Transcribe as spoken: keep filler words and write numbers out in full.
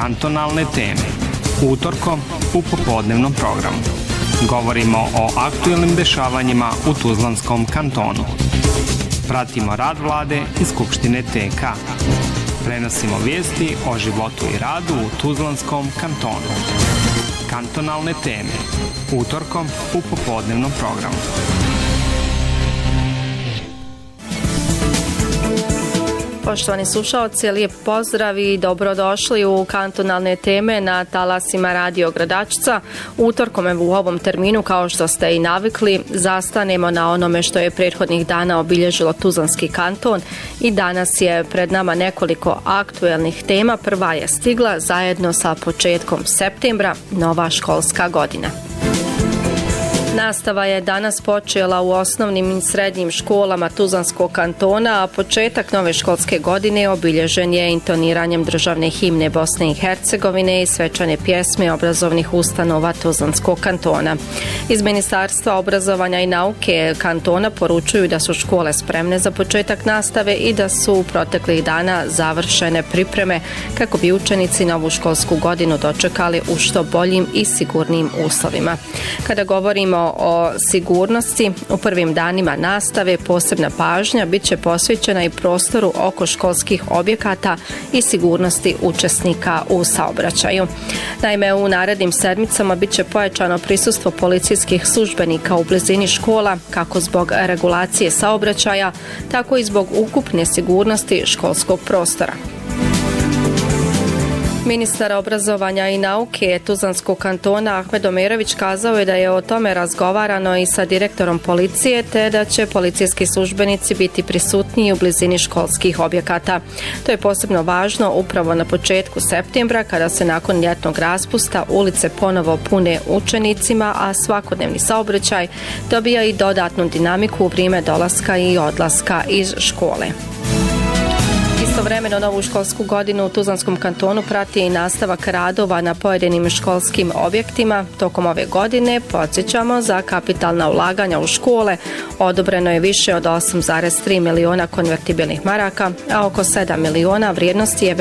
Kantonalne teme. Utorkom u popodnevnom programu. Govorimo o aktuelnim dešavanjima u Tuzlanskom kantonu. Pratimo rad vlade i Skupštine T K. Prenosimo vijesti o životu i radu u Tuzlanskom kantonu. Kantonalne teme. Utorkom u popodnevnom programu. Poštovani slušalci, lijep pozdrav i dobrodošli u Kantonalne teme na talasima Radio Gradačca. Utorkom u ovom terminu, kao što ste i navikli, zastanemo na onome što je prethodnih dana obilježilo Tuzlanski kanton i danas je pred nama nekoliko aktuelnih tema. Prva je stigla zajedno sa početkom septembra, nova školska godina. Nastava je danas počela u osnovnim i srednjim školama Tuzlanskog kantona, a početak nove školske godine obilježen je intoniranjem državne himne Bosne i Hercegovine i svečane pjesme obrazovnih ustanova Tuzlanskog kantona. Iz Ministarstva obrazovanja i nauke kantona poručuju da su škole spremne za početak nastave i da su u proteklih dana završene pripreme kako bi učenici novu školsku godinu dočekali u što boljim i sigurnim uslovima. Kada govorimo o sigurnosti, u prvim danima nastave posebna pažnja bit će posvećena i prostoru oko školskih objekata i sigurnosti učesnika u saobraćaju. Naime, u narednim sedmicama bit će pojačano prisustvo policijskih službenika u blizini škola, kako zbog regulacije saobraćaja, tako i zbog ukupne sigurnosti školskog prostora. Ministar obrazovanja i nauke Tuzlanskog kantona Ahmed Omerović kazao je da je o tome razgovarano i sa direktorom policije, te da će policijski službenici biti prisutniji u blizini školskih objekata. To je posebno važno upravo na početku septembra, kada se nakon ljetnog raspusta ulice ponovo pune učenicima, a svakodnevni saobraćaj dobija i dodatnu dinamiku u vrijeme dolaska i odlaska iz škole. Istovremeno novu školsku godinu u Tuzlanskom kantonu prati i nastavak radova na pojedinim školskim objektima. Tokom ove godine, podsjećamo, za kapitalna ulaganja u škole odobreno je više od osam zarez tri miliona konvertibilnih maraka, a oko sedam miliona vrijednosti je